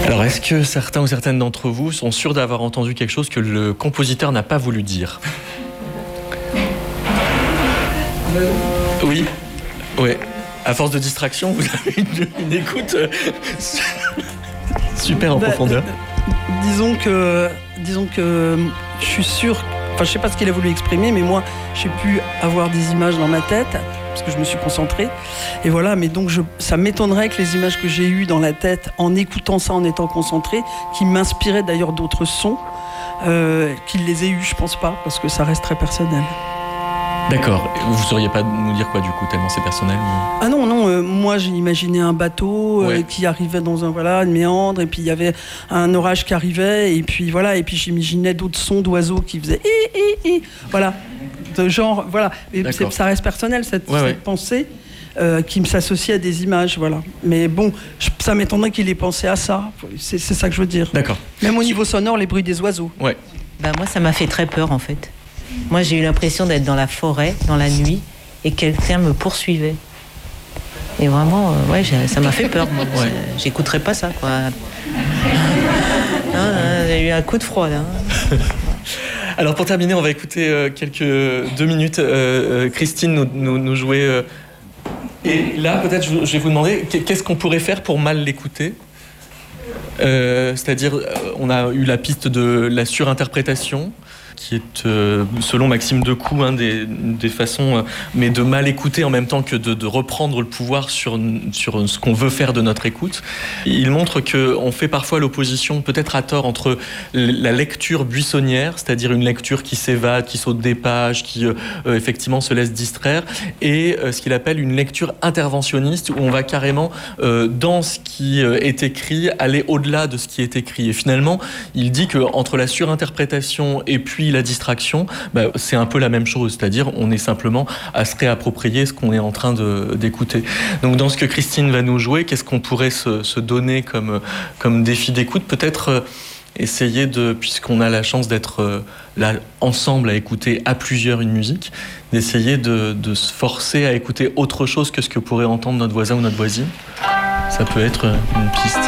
Alors, est-ce que certains ou certaines d'entre vous sont sûrs d'avoir entendu quelque chose que le compositeur n'a pas voulu dire ? Oui. Ouais. À force de distraction, vous avez une écoute super en profondeur. Disons que je suis sûr, enfin je sais pas ce qu'il a voulu exprimer, mais moi j'ai pu avoir des images dans ma tête parce que je me suis concentrée. Et voilà, mais donc ça m'étonnerait que les images que j'ai eues dans la tête en écoutant ça, en étant concentrée, qui m'inspiraient d'ailleurs d'autres sons, qu'il les ait eus, je pense pas, parce que ça reste très personnel. D'accord. Vous ne sauriez pas nous dire quoi du coup, tellement c'est personnel ou... Ah non, moi j'ai imaginé un bateau qui arrivait dans un méandre, et puis il y avait un orage qui arrivait, et puis voilà, et puis j'imaginais d'autres sons d'oiseaux qui faisaient voilà, de genre, voilà. Et ça reste personnel cette pensée qui me s'associe à des images, voilà. Mais bon, ça m'étonnerait qu'il ait pensé à ça, c'est ça que je veux dire. D'accord. Même au niveau sonore, les bruits des oiseaux. Ouais. Moi ça m'a fait très peur en fait. Moi, j'ai eu l'impression d'être dans la forêt, dans la nuit, et quelqu'un me poursuivait. Et vraiment, ça m'a fait peur. Moi. J'écouterais pas ça, quoi. J'ai eu un coup de froid, là. Alors, pour terminer, on va écouter 2 minutes. Christine nous jouer. Et là, peut-être, je vais vous demander, qu'est-ce qu'on pourrait faire pour mal l'écouter ? C'est-à-dire, on a eu la piste de la surinterprétation, qui est, selon Maxime Decoux, des façons, mais de mal écouter en même temps que de reprendre le pouvoir sur ce qu'on veut faire de notre écoute. Il montre qu'on fait parfois l'opposition, peut-être à tort, entre la lecture buissonnière, c'est-à-dire une lecture qui s'évade, qui saute des pages, qui effectivement se laisse distraire, et ce qu'il appelle une lecture interventionniste, où on va carrément, dans ce qui est écrit, aller au-delà de ce qui est écrit. Et finalement, il dit qu'entre la surinterprétation et puis la distraction, c'est un peu la même chose, c'est-à-dire on est simplement à se réapproprier ce qu'on est en train d'écouter. Donc dans ce que Christine va nous jouer, qu'est-ce qu'on pourrait se donner comme défi d'écoute ? Peut-être essayer puisqu'on a la chance d'être là ensemble à écouter à plusieurs une musique, d'essayer de se forcer à écouter autre chose que ce que pourrait entendre notre voisin ou notre voisine. Ça peut être une piste.